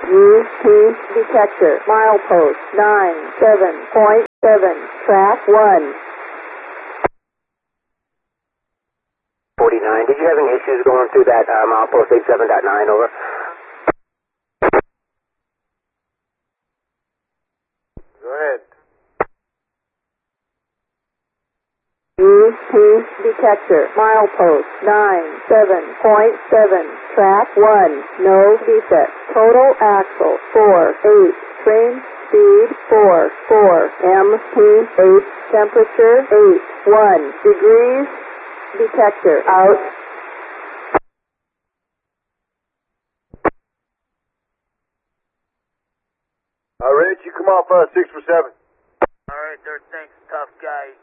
UP detector, milepost 97.7, track 1. 49. Did you have any issues going through that milepost 87.9, over? Go ahead. UP detector, milepost 97.7, track 1, no defect. Total axle 4-8, train speed 4-4, MPH temperature 8-1 degrees. Detector out. Rich, you come off 6 for 7. Alright, there, thanks, tough guy.